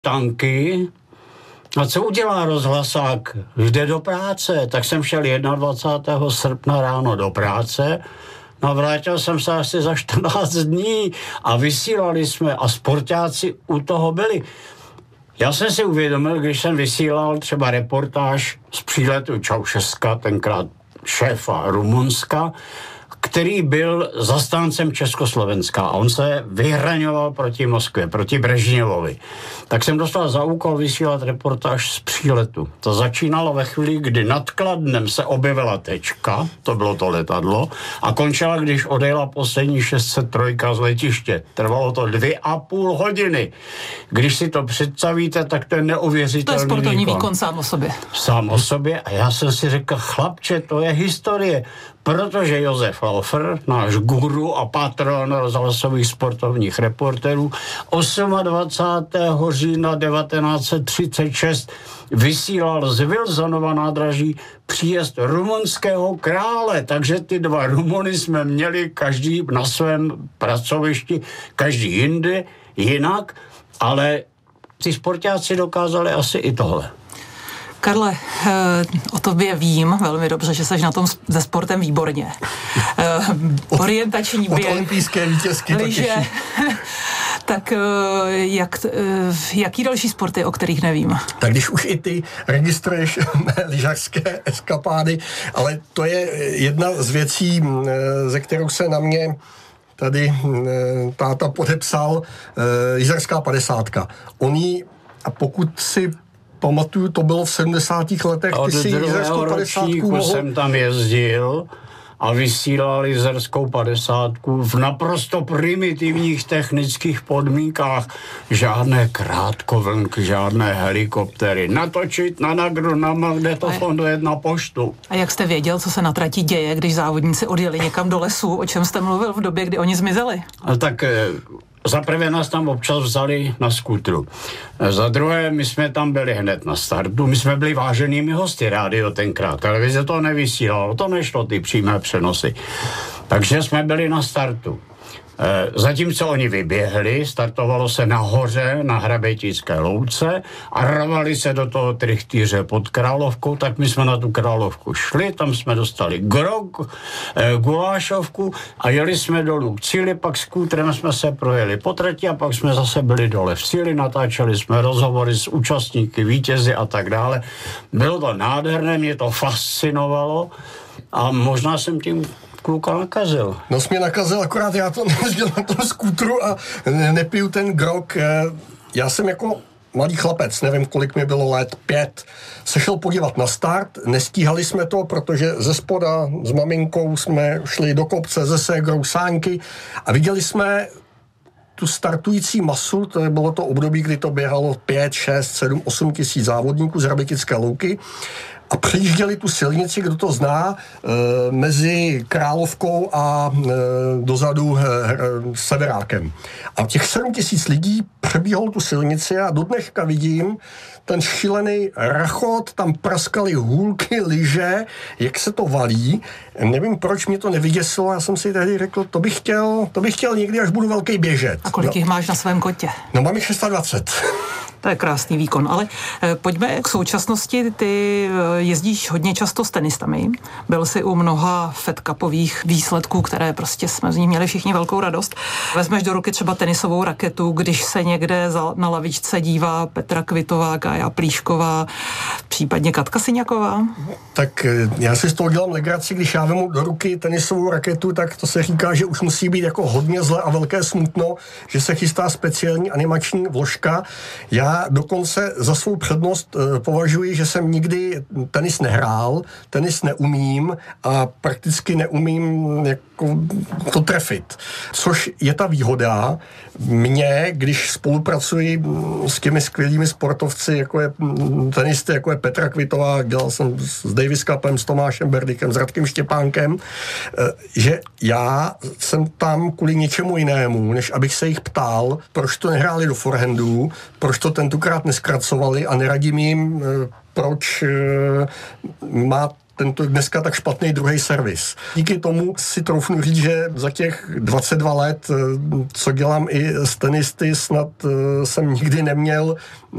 tanky. A co udělá rozhlasák? Jde do práce. Tak jsem šel 21. srpna ráno do práce. No, vrátil jsem se asi za 14 dní a vysílali jsme a sportáci u toho byli. Já jsem si uvědomil, když jsem vysílal třeba reportáž z příletu Čaušeska, tenkrát šéfa Rumunska, který byl zastáncem Československa a on se vyhraňoval proti Moskvě, proti Brežněvovi. Tak jsem dostal za úkol vysílat reportáž z příletu. To začínalo ve chvíli, kdy nad Kladnem se objevila tečka, to bylo to letadlo, a končila, když odjela poslední 603 z letiště. Trvalo to 2,5 hodiny. Když si to představíte, tak to je neuvěřitelný výkon. To je sportovní výkon sám o sobě. Sám o sobě a já jsem si řekl, chlapče, to je historie. Protože Josef Laufer, náš guru a patron rozhlasových sportovních reporterů, 28. října 1936 vysílal z Wilsonova nádraží příjezd rumunského krále, takže ty dva Rumuny jsme měli každý na svém pracovišti, každý jinde, jinak, ale ty sportáci dokázali asi i tohle. Karle, o tobě vím velmi dobře, že jsi na tom se sportem výborně. Orientační běh. Od olympijské vítězky lyže. Tak jaký další sporty, o kterých nevím? Tak když už i ty registruješ lyžařské eskapády, ale to je jedna z věcí, ze kterou se na mě tady táta podepsal, lyžařská 50. A pokud si pamatuju, to bylo v 70. letech. Od druhého ročníku jsem tam jezdil a vysílal lyžařskou 50 v naprosto primitivních technických podmínkách. Žádné krátkovlnky, žádné helikoptery. Natočit na Nagru, na magnetofon dojet na poštu. A jak jste věděl, co se na trati děje, když závodníci odjeli někam do lesu? O čem jste mluvil v době, kdy oni zmizeli? Tak za prvé nás tam občas vzali na skútru. Za druhé, my jsme tam byli hned na startu. My jsme byli váženými hosty rádio tenkrát. Televize to nevysílalo, to nešlo ty přímé přenosy. Takže jsme byli na startu. Zatímco oni vyběhli, startovalo se nahoře na Hrabětické louce a rvali se do toho trichtýře pod Královkou, tak my jsme na tu Královku šli, tam jsme dostali grog, gulášovku a jeli jsme dolů k cíli, pak skútrem jsme se projeli po trati a pak jsme zase byli dole v cíli, natáčeli jsme rozhovory s účastníky, vítězi a tak dále. Bylo to nádherné, mě to fascinovalo a možná jsem tím kluka nakazil. No jsi mě nakazil, akorát já to nejezdil na tom skútru a nepiju ten grog. Já jsem jako malý chlapec, nevím, kolik mi bylo let, 5, se šel podívat na start, nestíhali jsme to, protože ze spoda s maminkou jsme šli do kopce ze ségrou sáňky a viděli jsme tu startující masu, bylo to období, kdy to běhalo 5, 6, 7, 8 tisíc závodníků z Hrabětické louky a přejížděli tu silnici, kdo to zná, mezi Královkou a dozadu Severákem. A těch 7 tisíc lidí přebíhalo tu silnici a do dneška vidím ten šílený rachot, tam praskaly hůlky, lyže, jak se to valí. Nevím, proč mě to nevyděsilo, já jsem si tehdy řekl, to bych chtěl někdy, až budu velký běžet. A kolik jich máš na svém kotě? No mám jich 26. To je krásný výkon, ale pojďme k současnosti. Ty jezdíš hodně často s tenistami. Byl jsi u mnoha Fed Cupových výsledků, které prostě jsme z nich měli všichni velkou radost. Vezmeš do ruky třeba tenisovou raketu, když se někde na lavičce dívá Petra Kvitová, Kája Plíšková, případně Katka Syňaková? Tak já si z toho dělám legraci, když já vemu do ruky tenisovou raketu, tak to se říká, že už musí být jako hodně zle a velké smutno, že se chystá speciální animační vložka. Já dokonce za svou přednost považuji, že jsem nikdy tenis nehrál, tenis neumím a prakticky neumím jako to trefit. Což je ta výhoda mě, když spolupracuji s těmi skvělými sportovci, jako je tenisty, jako je Petra Kvitová, dělal jsem s Davis Cupem, s Tomášem Berdykem, s Radkem Štěpánkem, že já jsem tam kvůli něčemu jinému, než abych se jich ptal, proč to nehráli do forehandů, proč to tentokrát neskracovali a neradím jim, proč má tento dneska tak špatný druhý servis. Díky tomu si troufnu říct, že za těch 22 let, co dělám i s tenisty, snad jsem nikdy neměl